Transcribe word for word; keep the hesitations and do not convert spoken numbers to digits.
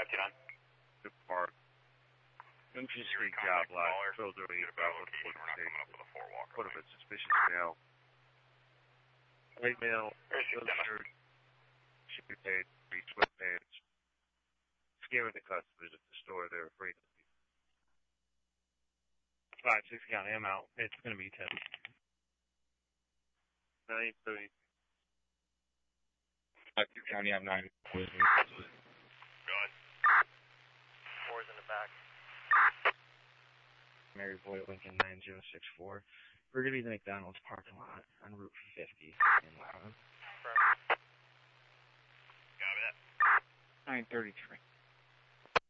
five two nine. Good park. Country Street job lot. Controls are eight about what the station. What of it? Suspicious mail. White mail. Shirt. Should be paid. Three sweatpants. Scaring the customers at the store. They're afraid of people. Five six County. I'm out. It's gonna be ten. Nine thirty. Five two County. I'm nine. Go ahead. Four's in the back. Mary Boyd, Lincoln nine zero six four. We're going to be the McDonald's parking lot on Route fifty in Loudon. Copy that. nine thirty-three.